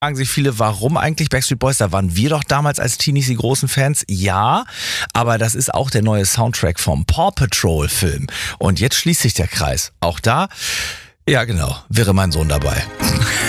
Fragen sich viele, warum eigentlich Backstreet Boys? Da waren wir doch damals als Teenies die großen Fans. Ja, aber das ist auch der neue Soundtrack vom Paw Patrol Film. Und jetzt schließt sich der Kreis. Auch da, ja genau, wäre mein Sohn dabei.